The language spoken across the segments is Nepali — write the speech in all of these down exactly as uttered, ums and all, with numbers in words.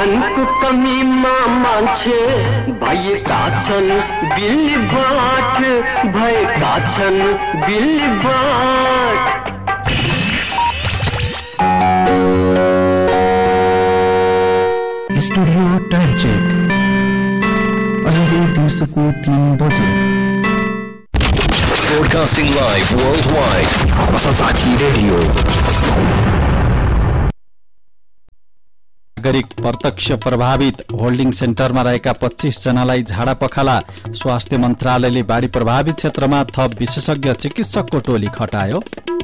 खानको कमीमा मान्छे भएका छन् बिलबाट भएका छन् बिलबाट। स्टुडियो टाइम चेक अहिले दिउँसोको तीन बजे। Broadcasting live worldwide. Vasantsati Radio. नागरिक प्रत्यक्ष प्रभावित होल्डिङ सेन्टरमा रहेका पच्चीस जनालाई झाडा पखाला। स्वास्थ्य मन्त्रालयले बाढी प्रभावित क्षेत्रमा थप विशेषज्ञ चिकित्सकको टोली खटायो।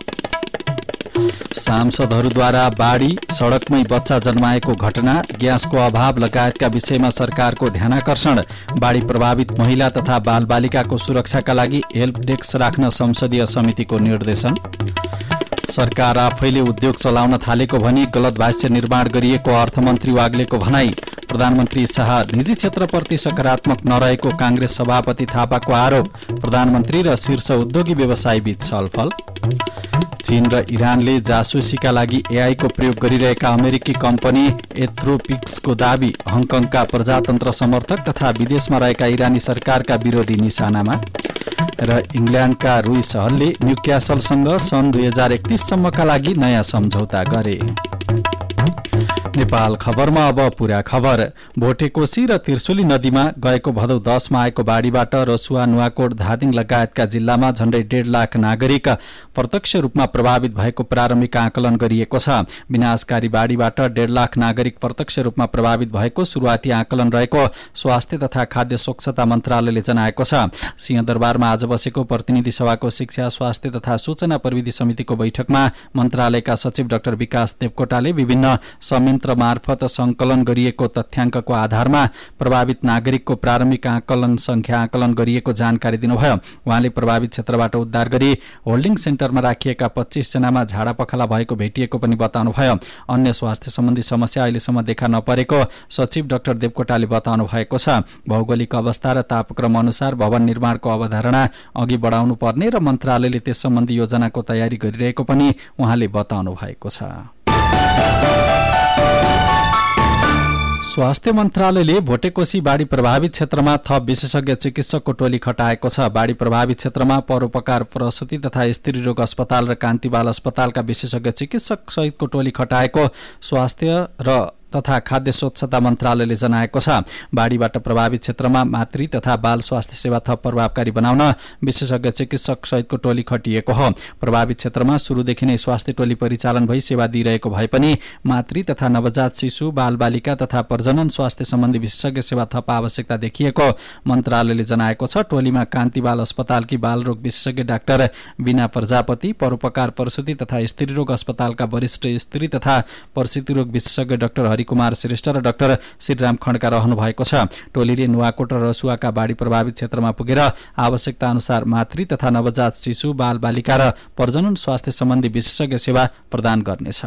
सांसदहरूद्वारा बाढी सडकमै बच्चा जन्माएको घटना, ग्यासको अभाव लगायतका विषयमा सरकारको ध्यानाकर्षण। बाढी प्रभावित महिला तथा बालबालिकाको सुरक्षाका लागि हेल्प डेस्क राख्न संसदीय समितिको निर्देशन। सरकार आफैले उद्योग चलाउन थालेको भनी गलत भाष्य निर्माण गरिएको अर्थमन्त्री वाग्लेको भनाई। प्रधानमन्त्री शाह निजी क्षेत्रप्रति सकारात्मक नरहेको कांग्रेस सभापति थापाको आरोप। प्रधानमन्त्री र शीर्ष उद्योगी व्यवसायी बीच छलफल। चीन र इरानले जासुसीका लागि एआई को प्रयोग गरिरहेका अमेरिकी कम्पनी एथ्रोपिक्सको दाबी। हङकङका प्रजातन्त्र समर्थक तथा विदेशमा रहेका इरानी सरकारका विरोधी निशानामा। र इङ्ल्यान्डका रुइस हलले न्युक्यासलसँग सन् दुई हजार एकतीस सम्मका लागि नयाँ सम्झौता गरे। नेपाल खबरमा अब पूरा खबर। भोटेकोशी र त्रिशुली नदीमा गएको भदौ दसमा आएको बाढीबाट रसुवा, नुवाकोट, धादिङ लगायतका जिल्लामा झण्डै डेढ लाख नागरिक प्रत्यक्ष रूपमा प्रभावित भएको प्रारम्भिक आकलन गरिएको छ। विनाशकारी बाढीबाट डेढ लाख नागरिक प्रत्यक्ष रूपमा प्रभावित भएको सुरुवाती आकलन रहेको स्वास्थ्य तथा खाद्य स्वच्छता मन्त्रालयले जनाएको छ। सिंहदरबारमा आज बसेको प्रतिनिधि सभाको शिक्षा, स्वास्थ्य तथा सूचना प्रविधि समितिको बैठकमा मन्त्रालयका सचिव डाक्टर विकास देवकोटाले विभिन्न संयन्त्र मार्फत संकलन गरिएको तथ्याङ्कको आधारमा प्रभावित नागरिकको प्रारम्भिक आकलन संख्या आकलन गरिएको जानकारी दिनुभयो। उहाँले प्रभावित क्षेत्रबाट उद्धार गरी होल्डिङ सेन्टरमा राखिएका पच्चीस जनामा झाडा पखाला भएको भेटिएको पनि बताउनुभयो। अन्य स्वास्थ्य सम्बन्धी समस्या अहिलेसम्म देखा नपरेको सचिव डाक्टर देवकोटाले बताउनु भएको छ। भौगोलिक अवस्था र तापक्रम अनुसार भवन निर्माणको अवधारणा अघि बढाउनु पर्ने र मन्त्रालयले त्यस सम्बन्धी योजनाको तयारी गरिरहेको पनि उहाँले बताउनु भएको छ। स्वास्थ्य मन्त्रालयले भोटेकोशी बाढी प्रभावित क्षेत्रमा थप विशेषज्ञ चिकित्सकको टोली खटाएको छ। बाढी प्रभावित क्षेत्रमा परोपकार, प्रसुति तथा स्त्री रोग अस्पताल र कान्ति बाल अस्पतालका विशेषज्ञ चिकित्सक सहितको टोली खटाएको स्वास्थ्य र तथा खाद्य स्वच्छता मन्त्रालयले जनाएको छ। बाढीबाट प्रभावित क्षेत्रमा मातृ तथा बाल स्वास्थ्य सेवा थप प्रभावकारी बनाउन विशेषज्ञ चिकित्सक सहितको टोली खटिएको हो। प्रभावित क्षेत्रमा सुरुदेखि नै स्वास्थ्य टोली परिचालन भई सेवा दिइरहेको भए पनि मातृ तथा नवजात शिशु, बालबालिका तथा प्रजनन स्वास्थ्य सम्बन्धी विशेषज्ञ सेवा थप आवश्यकता देखिएको मन्त्रालयले जनाएको छ। टोलीमा कान्ति बाल अस्पतालकी बालरोग विशेषज्ञ डाक्टर बिना प्रजापति, परोपकार, प्रसुति तथा स्त्री रोग अस्पतालका वरिष्ठ स्त्री तथा प्रसुति रोग विशेषज्ञ डाक्टर हरिकुमार श्रेष्ठ र डाक्टर श्रीराम खड्का रहनु भएको छ। टोलीले नुवाकोट र रसुवाका बाढी प्रभावित क्षेत्रमा पुगेर आवश्यकता अनुसार मातृ तथा नवजात शिशु, बालबालिका र प्रजनन स्वास्थ्य सम्बन्धी विशेषज्ञ सेवा प्रदान गर्नेछ।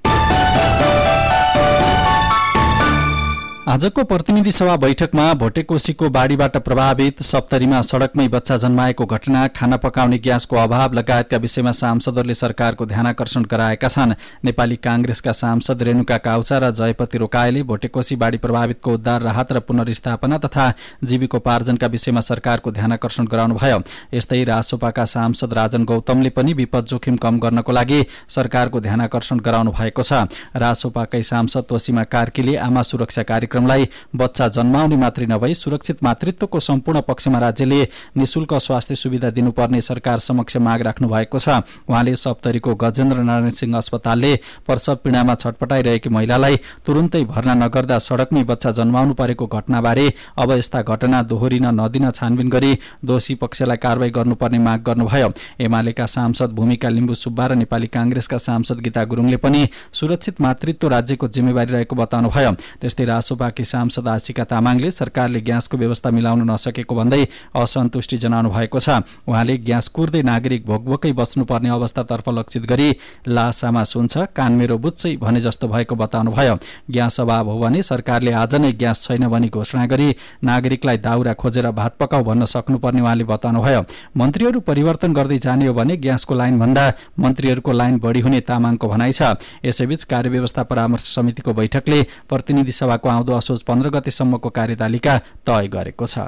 आजको प्रतिनिधि सभा बैठकमा भोटेकोशीको बाढीबाट प्रभावित सप्तरीमा सड़कमै बच्चा जन्माएको घटना, खाना पकाउने ग्यासको अभाव लगायतका विषयमा सांसदहरूले सरकारको ध्यानाकर्षण गराएका छन्। नेपाली कांग्रेसका सांसद रेणुका काउचा र जयपति रोकाएले भोटेकोशी बाढी प्रभावितको उद्धार, राहत र पुनर्स्थापना तथा जीविकोपार्जनका विषयमा सरकारको ध्यानाकर्षण गराउनुभयो। यस्तै रासोपाका सांसद राजन गौतमले पनि विपद जोखिम कम गर्नको लागि सरकारको ध्यानाकर्षण गराउनु भएको छ। रासोपाकै सांसद तोसीमा कार्कीले आमा सुरक्षा कार्यक्रम लाई बच्चा जन्माउने मात्रै नभई सुरक्षित मातृत्वको सम्पूर्ण पक्षमा राज्यले निशुल्क स्वास्थ्य सुविधा दिनुपर्ने सरकार समक्ष माग राख्नु भएको छ। उहाँले सप्तरीको गजेन्द्र नारायण सिंह अस्पतालले प्रसव पीडामा छटपटाइरहेकी महिलालाई तुरुन्तै भर्ना नगर्दा सड़कमै बच्चा जन्माउनु परेको घटनाबारे अब यस्ता घटना दोहोरिन नदिन छानबिन गरी दोषी पक्षलाई कारबाही गर्नुपर्ने माग गर्नुभयो। एमालेका सांसद भूमिका लिम्बु सुब्बा र नेपाली कांग्रेसका सांसद गीता गुरुङले पनि सुरक्षित मातृत्व राज्यको जिम्मेवारी रहेको बताउनुभयो। त्यस्तै रासोपा कि सांसद आशिका तामाङले सरकारले ग्यासको व्यवस्था मिलाउन नसकेको भन्दै असन्तुष्टि जनाउनु भएको छ। उहाँले ग्यास कुर्दै नागरिक भोकभोकै बस्नुपर्ने अवस्थातर्फ लक्षित गरी लासामा सुन्छ, कान मेरो बुझ्छै भने जस्तो भएको बताउनुभयो। ग्यास अभाव हो भने सरकारले आज नै ग्यास छैन भनी घोषणा गरी नागरिकलाई दाउरा खोजेर भात पकाऊ भन्न सक्नुपर्ने उहाँले बताउनुभयो। मन्त्रीहरू परिवर्तन गर्दै जाने हो भने ग्यासको लाइन भन्दा मन्त्रीहरूको लाइन बढी हुने तामाङको भनाइ छ। यसैबीच कार्यव्यवस्था परामर्श समितिको बैठकले प्रतिनिधि सभाको आउँदो आउँदो असोज पन्ध्र गतेसम्मको कार्यतालिका तय गरेको छ।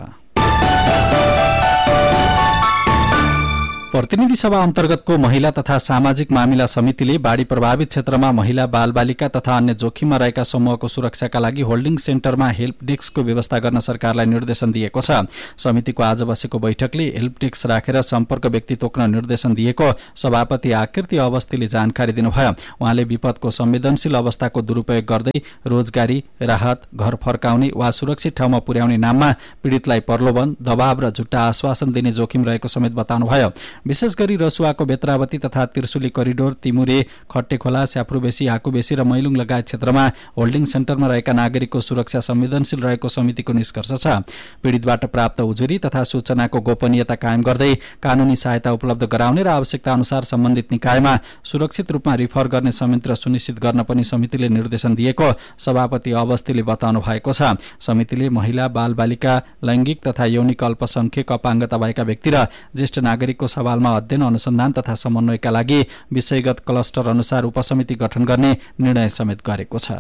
प्रतिनिधि सभा अन्तर्गतको महिला तथा सामाजिक मामिला समितिले बाढी प्रभावित क्षेत्रमा महिला बालबालिका तथा अन्य जोखिममा रहेका समूहको सुरक्षाका लागि होल्डिङ सेन्टरमा हेल्प डेस्कको व्यवस्था गर्न सरकारलाई निर्देशन दिएको छ। समितिको आज बसेको बैठकले हेल्प डेस्क राखेर सम्पर्क व्यक्ति तोक्न निर्देशन दिएको सभापति आकृति अवस्थीले जानकारी दिनुभयो। उहाँले विपदको संवेदनशील अवस्थाको दुरूपयोग गर्दै रोजगारी, राहत, घर फर्काउने वा सुरक्षित ठाउँमा पुर्याउने नाममा पीडितलाई प्रलोभन, दबाव र झुट्टा आश्वासन दिने जोखिम रहेको समेत बताउनुभयो। विशेष गरी रसुवाको बेत्रावती तथा त्रिशुली करिडोर, तिमुरे, खट्टेखोला, स्याफ्रुबेसी, हाकुबेसी र मैलुङ लगायत क्षेत्रमा होल्डिङ सेन्टरमा रहेका नागरिकको सुरक्षा संवेदनशील रहेको समितिको निष्कर्ष छ। पीडितबाट प्राप्त उजुरी तथा सूचनाको गोपनीयता कायम गर्दै कानूनी सहायता उपलब्ध गराउने र आवश्यकता अनुसार सम्बन्धित निकायमा सुरक्षित रूपमा रिफर गर्ने संयन्त्र सुनिश्चित गर्न पनि समितिले निर्देशन दिएको सभापति अवस्थीले बताउनु भएको छ। समितिले महिला, बालबालिका, लैंगिक तथा यौनिक अल्पसंख्यक अपाङ्गता भएका व्यक्ति र ज्येष्ठ नागरिकको सवालमा अध्ययन, अनुसन्धान तथा समन्वयका लागि विषयगत क्लस्टर अनुसार उपसमिति गठन गर्ने निर्णय समेत गरेको छ।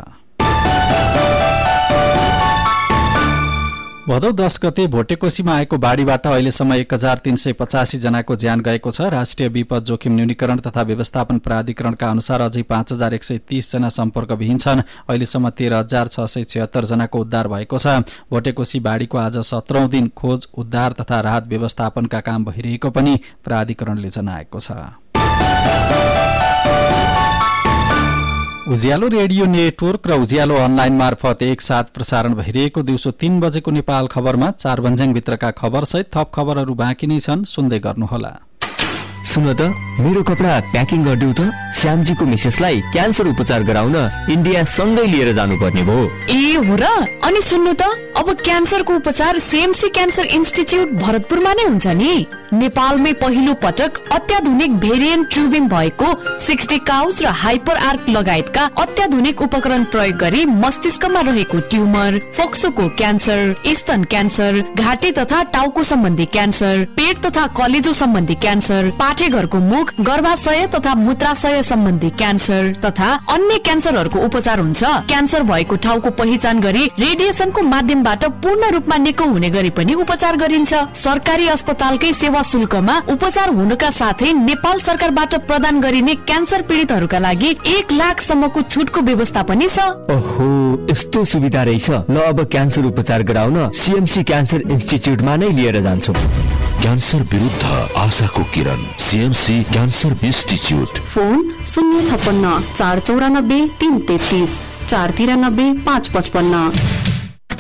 भदौ दस गते भोटेकोसीमा आएको बाढीबाट अहिलेसम्म एक हजार तीन सय पचासी जनाको ज्यान गएको छ। राष्ट्रिय विपद जोखिम न्यूनीकरण तथा व्यवस्थापन प्राधिकरणका अनुसार अझै पाँच हजार एक सय तीस जना सम्पर्कविहीन छन्। अहिलेसम्म तेह्र हजार छ सय छिहत्तर जनाको उद्धार भएको छ। भोटेकोसी बाढीको आज सत्रौं दिन खोज, उद्धार तथा राहत व्यवस्थापनका काम भइरहेको पनि प्राधिकरणले जनाएको छ। उज्यालो रेडियो नेटवर्क र उज्यालो अनलाइन मार्फत एकसाथ प्रसारण भइरहेको दिउँसो तीन बजेको नेपाल खबरमा चार बन्ज्याङभित्रका खबरसहित थप खबरहरू बाँकी नै छन्, सुन्दै गर्नुहोला। सुन त, मेरो कपडा प्याकिङ गरिदेऊ त। श्यामजीको मिसेसलाई क्यान्सर उपचार गराउन इन्डिया सँगै लिएर जानुपर्ने भयो। ए हो र? अनि सुन्नु त, अब क्यान्सरको उपचार सीएमसी क्यान्सर इन्स्टिच्युट भरतपुरमा नै हुन्छ नि। नेपालमै पहिलो पटक अत्याधुनिक भेरिएन्ट ट्युबिङ भएको सिक्सटी काउज र हाइपर आर्क लगायतका अत्याधुनिक उपकरण प्रयोग गरी मस्तिष्कमा रहेको ट्युमर, फोक्सोको क्यान्सर, स्तन क्यान्सर, घाँटी तथा टाउको सम्बन्धी क्यान्सर, पेट तथा कलेजो सम्बन्धी क्यान्सर, पाठेघरको मुख, गर्भाशय तथा मूत्राशय सम्बन्धी क्यान्सर तथा अन्य क्यान्सरहरूको उपचार हुन्छ। क्यान्सर भएको ठाउँको पहिचान गरी रेडिएसनको माध्यमबाट पूर्ण रूपमा निको हुने गरी पनि उपचार गरिन्छ। सरकारी अस्पतालकै सेवा शुल्कमा उपचार हुनुका साथै नेपाल सरकारबाट प्रदान गरिने क्यान्सर पीडितहरूका लागि एक लाख सम्मको छुटको व्यवस्था पनि छ। ओहो, यस्तो सुविधा रहेछ। ल, अब क्यान्सर उपचार गराउन सीएमसी क्यान्सर इन्स्टिच्युटमा नै लिएर जान्छु। क्यान्सर विरुद्ध आशाको किरण, सीएमसी क्यान्सर इन्स्टिच्युट। फोन शून्य छप्पन्न चार चौरानब्बे तीन तेत्तिस, चार तिरानब्बे पाँच पचपन्न।